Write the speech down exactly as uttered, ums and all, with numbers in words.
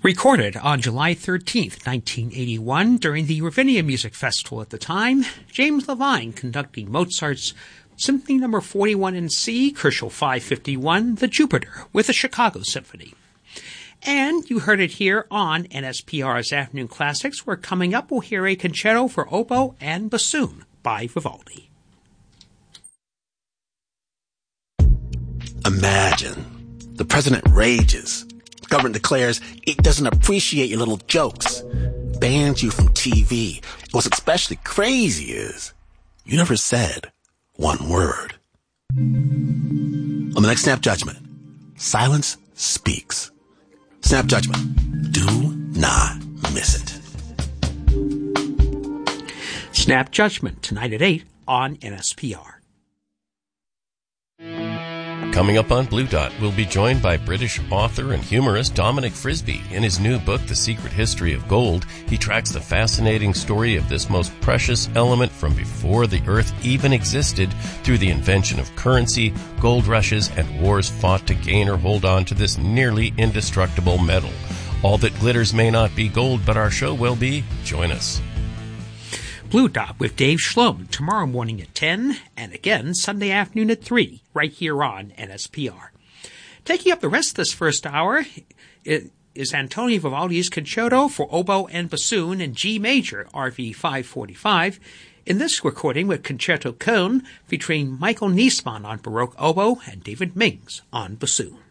Recorded on July thirteenth, nineteen eighty-one, during the Ravinia Music Festival at the time, James Levine conducting Mozart's Symphony Number forty-one in C, Kerschel five fifty-one, The Jupiter, with the Chicago Symphony. And you heard it here on N S P R's Afternoon Classics, where coming up we'll hear a concerto for oboe and bassoon by Vivaldi. Imagine. The president rages. The government declares it doesn't appreciate your little jokes. Bans you from T V. What's especially crazy is you never said one word. On the next Snap Judgment, silence speaks. Snap Judgment. Do not miss it. Snap Judgment, tonight at eight on N S P R. Coming up on Blue Dot, we'll be joined by British author and humorist Dominic Frisby. In his new book, The Secret History of Gold, he tracks the fascinating story of this most precious element from before the Earth even existed through the invention of currency, gold rushes, and wars fought to gain or hold on to this nearly indestructible metal. All that glitters may not be gold, but our show will be. Join us. Blue Dot with Dave Schloem tomorrow morning at ten, and again Sunday afternoon at three, right here on N S P R. Taking up the rest of this first hour is Antonio Vivaldi's Concerto for Oboe and Bassoon in G Major, R V five forty-five, in this recording with Concerto Köln, featuring Michael Niesmann on Baroque oboe and David Mings on bassoon.